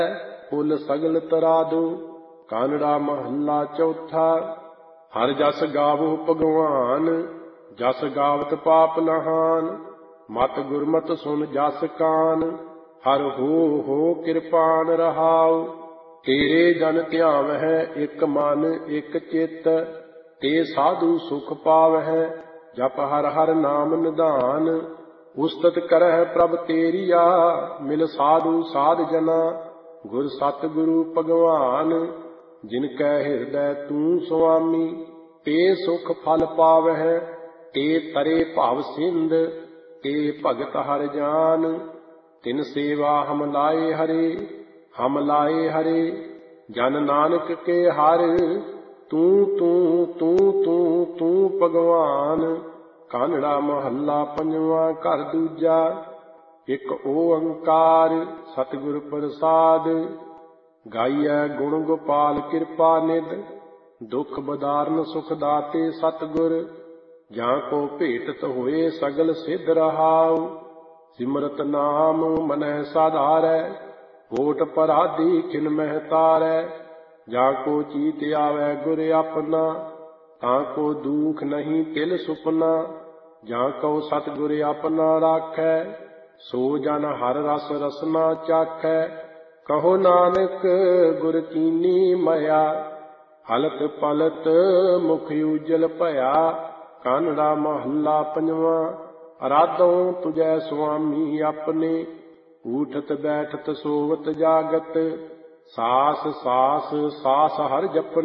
ਫੁੱਲ ਸਗਲ ਤਰਾਦੂ। ਕਾਨੜਾ ਮਹੱਲਾ ਚੌਥਾ। ਹਰਿ ਜਸ ਗਾਵੋ ਭਗਵਾਨ, ਜਸ ਗਾਵਤ ਪਾਪ ਨਹਾਨ। ਮਤ ਗੁਰਮਤਿ ਸੁਨ ਜਸ ਕਾਨ, ਹਰਿ ਹੋ ਕਿਰਪਾਨ ਰਹਾਉ। ਤੇਰੇ ਜਨ ਧਿਆਵਹਿ ਇਕ ਮਨ ਇਕ ਚਿਤ, ਤੇ ਸਾਧੂ ਸੁਖ ਪਾਵਹਿ ਜਪ ਹਰਿ ਹਰਿ ਨਾਮ ਨਿਧਾਨ। ਉਸਤਤ ਕਰਹਿ ਪ੍ਰਭ ਤੇਰੀਆ, ਮਿਲ ਸਾਧੂ ਸਾਧ ਜਨਾ। ਗੁਰ ਸਤਿ ਗੁਰੂ ਭਗਵਾਨ, ਜਿਨ ਕੈ ਹਿਰਦੈ ਤੂੰ ਸੁਆਮੀ। ਤੇ ਸੁਖ ਫਲ ਪਾਵਹਿ, ਤੇ ਤਰੇ ਭਵ ਸਿੰਧ, ਤੇ ਭਗਤ ਹਰਿ ਜਾਨ। ਤਿਨ ਸੇਵਾ ਹਮ ਲਾਏ ਹਰੇ, ਹਮ ਲਾਏ ਹਰੇ। ਜਨ ਨਾਨਕ ਕੇ ਹਰਿ, ਤੂੰ ਤੂੰ ਤੂੰ ਤੂੰ ਤੂੰ ਭਗਵਾਨ। ਕਾਨੜਾ ਮਹੱਲਾ ਪੰਜਵਾਂ। ਘਰ ਦੂਜਾ। ਇਕ ਓੰਕਾਰ ਸਤਿਗੁਰ ਪ੍ਰਸਾਦਿ, ਗਾਈਐ ਗੁਣ ਗੋਪਾਲ ਕਿਰਪਾ ਨਿਧ। ਦੁਖ ਬਦਾਰਨ ਸੁਖ ਦਾਤੇ ਸਤਿਗੁਰ, ਜਾਂ ਕੋ ਭੇਟਤ ਹੋਏ ਸਗਲ ਸਿੱਧ ਰਹਾਉ। ਸਿਮਰਤ ਨਾਮ ਮਨਹਿ ਸਾਧਾਰੈ, ਓਟ ਪਰਾਧੀ ਖਿਨ ਮਹਿ ਤਾਰੈ। ਜਾਂ ਕੋ ਚੀਤ ਆਵੈ ਗੁਰ ਆਪਣਾ, ਤਾਂ ਕੋ ਦੁਖ ਨਹੀਂ ਤਿਲ ਸੁਪਨਾ। ਜਾਂ ਕਉ ਸਤਿਗੁਰ ਆਪਣਾ ਰਾਖੈ, ਸੋ ਜਨ ਹਰਿ ਰਸ ਰਸਨਾ ਚਾਖੈ। ਕਹੋ ਨਾਨਕ ਗੁਰ ਕੀਨੀ ਮਇਆ, ਹਲਤ ਪਲਤ ਮੁਖ ਉਜਲ ਭਇਆ। ਕਾਨੜਾ ਮਹੱਲਾ ਪੰਜਵਾਂ। ਅਰਾਧੋ ਤੁਜੈ ਸੁਆਮੀ ਆਪਣੇ, ਊਠਤ ਬੈਠਤ ਸੋਵਤ ਜਾਗਤ। ਸਾਸ ਸਾਸ ਸਾਸ ਹਰਿ ਜਪਨ